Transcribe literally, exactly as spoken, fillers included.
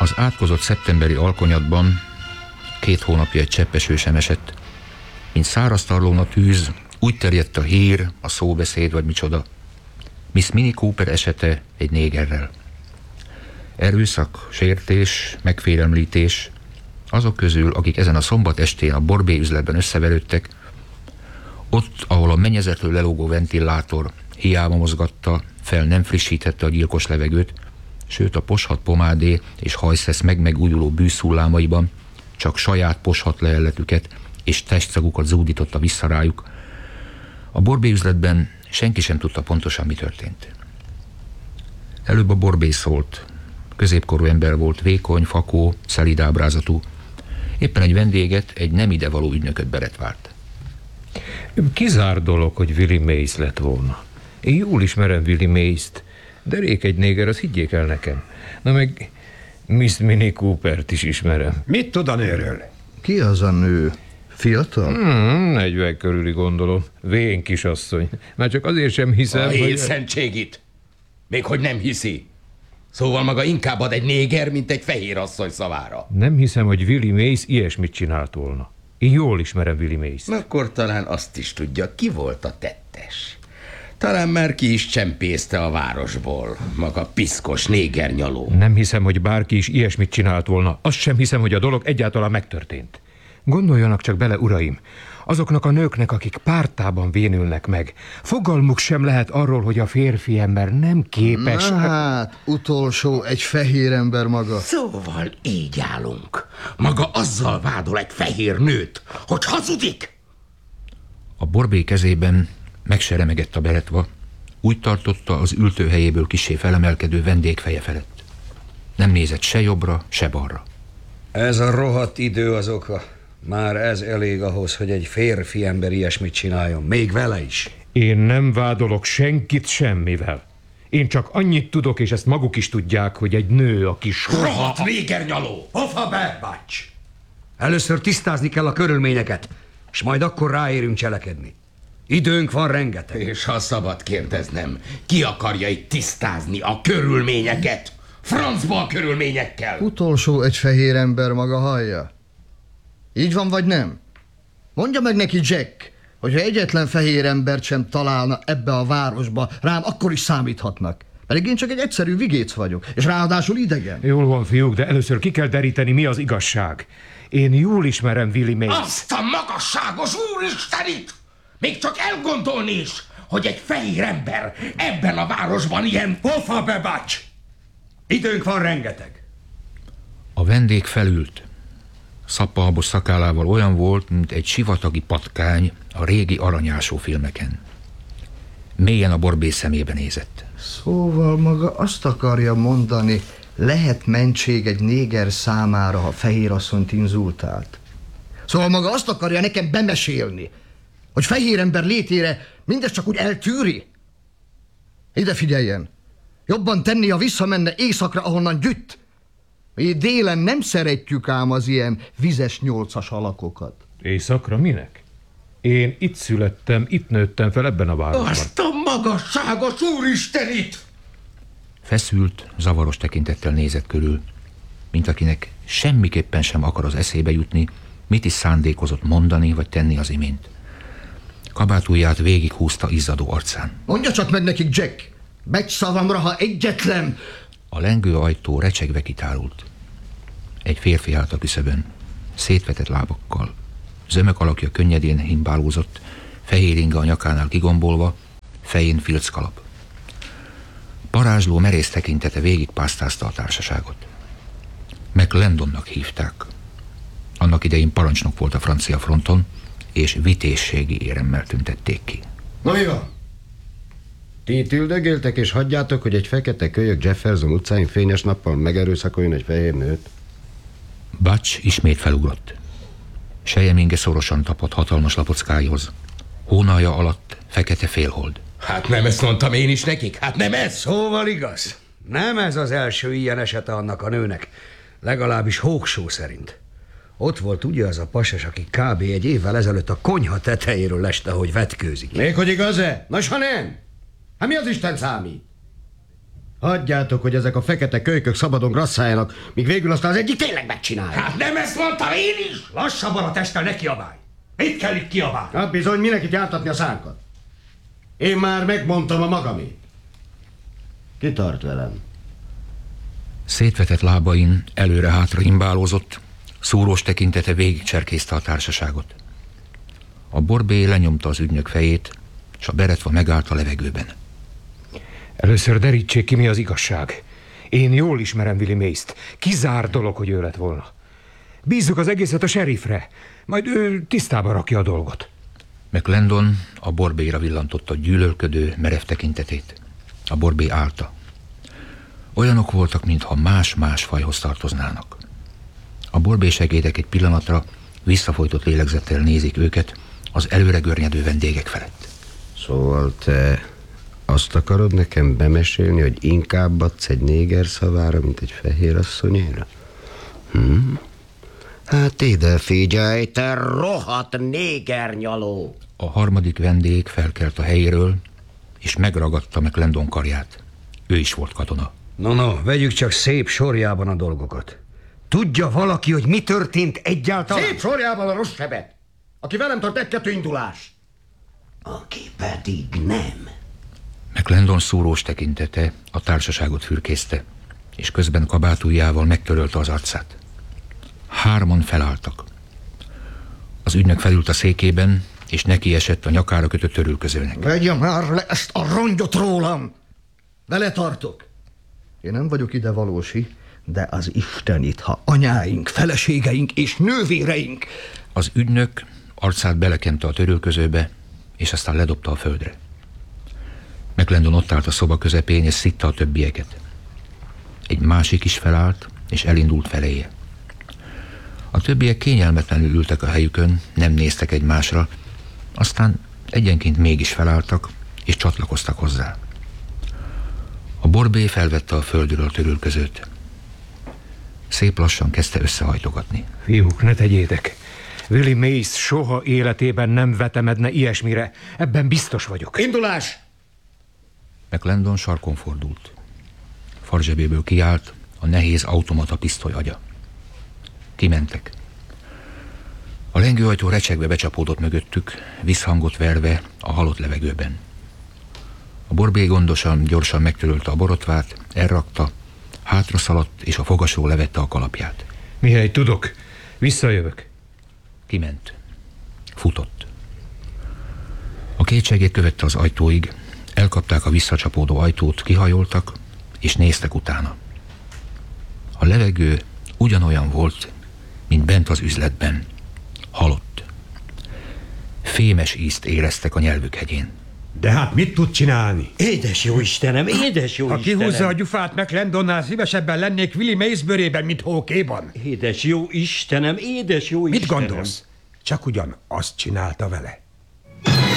Az átkozott szeptemberi alkonyatban két hónapja egy cseppeső sem esett, mint száraztarlón a tűz, úgy terjedt a hír, a szóbeszéd vagy micsoda. Miss Minnie Cooper esete egy négerrel. Erőszak, sértés, megfélemlítés. Azok közül, akik ezen a szombat estén a borbély üzletben összeverődtek, ott, ahol a mennyezetről lelógó ventilátor hiába mozgatta, fel nem frissítette a gyilkos levegőt, sőt a poshat pomádé és hajszesz meg-megújuló bűzhullámaiban csak saját poshat leelletüket és testszagukat zúdította vissza rájuk. A borbély üzletben senki sem tudta pontosan, mi történt. Előbb a borbély szólt. Középkorú ember volt, vékony, fakó, szelíd ábrázatú. Éppen egy vendéget, egy nem idevaló ügynököt beretvárt. Kizár dolog, hogy Willie Mays lett volna. Én jól ismerem Willie Mays-t, de rék egy néger, az higgyék el nekem. Na meg Miss Minnie Coopert is ismerem. Mit tud a nőről? Ki az a nő? Fiatal? Hmm, negyven körüli gondolom. Vén kisasszony. Már csak azért sem hiszem, a hogy... hét szentségit. Még hogy nem hiszi. Szóval maga inkább ad egy néger, mint egy fehér asszony szavára. Nem hiszem, hogy Willie Mays ilyesmit csinált volna. Én jól ismerem Willie Mays-t. Akkor talán azt is tudja, ki volt a tettes. Talán már ki is csempészte a városból. Maga piszkos négernyaló. Nem hiszem, hogy bárki is ilyesmit csinált volna. Azt sem hiszem, hogy a dolog egyáltalán megtörtént. Gondoljanak csak bele, uraim, azoknak a nőknek, akik pártában vénülnek meg, fogalmuk sem lehet arról, hogy a férfi ember nem képes... Na hát, utolsó egy fehér ember maga. Szóval így állunk. Maga azzal vádol egy fehér nőt, hogy hazudik. A borbély kezében meg se remegett a beretva, úgy tartotta az ültőhelyéből kissé felemelkedő vendég feje felett. Nem nézett se jobbra, se balra. Ez a rohadt idő az oka. Már ez elég ahhoz, hogy egy férfi ember ilyesmit csináljon. Még vele is. Én nem vádolok senkit semmivel. Én csak annyit tudok, és ezt maguk is tudják, hogy egy nő, aki soha... Rohadt négernyaló! Hova be, bács! Először tisztázni kell a körülményeket, és majd akkor ráérünk cselekedni. Időnk van rengeteg. És ha szabad kérdeznem, ki akarja itt tisztázni a körülményeket? Francba a körülményekkel! Utolsó egy fehér ember maga, hallja? Így van, vagy nem? Mondja meg neki, Jack, hogyha egyetlen fehér embert sem találna ebbe a városba, rám akkor is számíthatnak. Pedig én csak egy egyszerű vigéc vagyok, és ráadásul idegen. Jól van, fiúk, de először ki kell deríteni, mi az igazság. Én jól ismerem Willie Mays. Azt a magasságos úristenit! Még csak elgondolni is, hogy egy fehér ember ebben a városban ilyen... Hova be, bács! Időnk van rengeteg. A vendég felült. Szappalbos szakállával olyan volt, mint egy sivatagi patkány a régi aranyásó filmeken. Mélyen a borbély szemébe nézett. Szóval maga azt akarja mondani, lehet mentség egy néger számára, ha fehér asszonyt inzultált. Szóval maga azt akarja nekem bemesélni, hogy fehér ember létére mindezt csak úgy eltűri? Ide figyeljen! Jobban tenni, ha visszamenne éjszakra, ahonnan gyütt. Mi délen nem szeretjük ám az ilyen vizes nyolcas alakokat. Éjszakra minek? Én itt születtem, itt nőttem fel ebben a városban. Azt a magasságos úristenit! Feszült, zavaros tekintettel nézett körül, mint akinek semmiképpen sem akar az eszébe jutni, mit is szándékozott mondani vagy tenni az imént. Kabátujját végighúzta izzadó arcán. Mondja csak meg nekik, Jack! Becs szavamra, ha egyetlen... A lengő ajtó recsegve kitárult. Egy férfi állt a küszöbön, szétvetett lábakkal. Zömök alakja könnyedén himbálózott, fehér inga a nyakánál kigombolva, fején filckalap. Parázsló merész tekintete végigpásztázta a társaságot. McLendonnak hívták. Annak idején parancsnok volt a francia fronton, és vitézségi éremmel tüntették ki. Na mi van? Ti itt üldögéltek és hagyjátok, hogy egy fekete kölyök Jefferson utcáin fényes nappal megerőszakoljon egy fehér nőt? Butch ismét felugrott. Sejeminge szorosan tapadt hatalmas lapockáihoz. Hónalja alatt fekete félhold. Hát nem ezt mondtam én is nekik? Hát nem ez? Szóval igaz. Nem ez az első ilyen esete annak a nőnek. Legalábbis hógsó szerint. Ott volt ugye az a pasas, aki kb. Egy évvel ezelőtt a konyha tetejéről leste, hogy vetkőzik. Még hogy igaz-e? Nos, ha nem? Hát mi az Isten számít? Hagyjátok, hogy ezek a fekete kölykök szabadon grasszáljanak, míg végül aztán az egyik tényleg megcsinálja. Hát nem ezt mondtam én is! Lassabban a testtel ne kiabálj! Mit kell itt kiabálni? Hát bizony, minek itt jártatni a szánkat? Én már megmondtam a magamét. Ki tart velem? Szétvetett lábain előre-hátra imbálózott, szúrós tekintete végigcserkészte a társaságot. A borbély lenyomta az ügynök fejét, és a beretva megállt a levegőben. Először derítsék ki, mi az igazság. Én jól ismerem Willie Mace-t. Kizár dolog, hogy ő lett volna. Bízzuk az egészet a sheriffre, majd ő tisztába rakja a dolgot. McLendon a borbélyra villantotta gyűlölködő, merev tekintetét. A borbély állta. Olyanok voltak, mintha más-más fajhoz tartoznának. A borbély segédek egy pillanatra visszafolytott lélegzettel nézik őket az előre görnyedő vendégek felett. Szóval te azt akarod nekem bemesélni, hogy inkább adsz egy néger szavára, mint egy fehér asszonyéra? Hm? Hát ide figyelj, te rohadt négernyaló! A harmadik vendég felkelt a helyéről, és megragadta McLendon karját. Ő is volt katona. No, no, vegyük csak szép sorjában a dolgokat. Tudja valaki, hogy mi történt egyáltalán? Szép sorjában a rossz sebet, aki velem tart egy-kettő indulás. Aki pedig nem. McLendon szúrós tekintete a társaságot fürkészte, és közben kabátujjával megtörölte az arcát. Hárman felálltak. Az ügynök felült a székében, és neki esett a nyakára kötött törülközőnek. Vegye már le ezt a rongyot rólam! Vele tartok. Én nem vagyok ide valósi, de az Istenit, ha anyáink, feleségeink és nővéreink... Az ügynök arcát belekente a törülközőbe, és aztán ledobta a földre. McLendon ott állt a szoba közepén, és szitta a többieket. Egy másik is felállt, és elindult feléje. A többiek kényelmetlenül ültek a helyükön, nem néztek egymásra, aztán egyenként mégis felálltak, és csatlakoztak hozzá. A borbély felvette a földről a törülközőt. Szép lassan kezdte összehajtogatni. Fiúk, ne tegyétek. Willie Mace soha életében nem vetemedne ilyesmire. Ebben biztos vagyok. Indulás! McLendon sarkon fordult. Farzsebéből kiállt a nehéz automata pisztoly agya. Kimentek. A lengőajtó recsegve becsapódott mögöttük, visszhangot verve a halott levegőben. A borbély gondosan, gyorsan megtörölte a borotvát, elrakta, hátra szaladt, és a fogasról levette a kalapját. Mihály, tudok. Visszajövök. Kiment. Futott. A két segéd követte az ajtóig, elkapták a visszacsapódó ajtót, kihajoltak, és néztek utána. A levegő ugyanolyan volt, mint bent az üzletben. Halott. Fémes ízt éreztek a nyelvük hegyén. De hát mit tud csinálni? Édes jó Istenem, édes jó Ha Istenem. kihúzza a gyufát McLendonnál, szívesebben lennék Willie Mace bőrében, mint hókéban. Édes jó Istenem, édes jó Mit Istenem. gondolsz? Csak ugyan azt csinálta vele.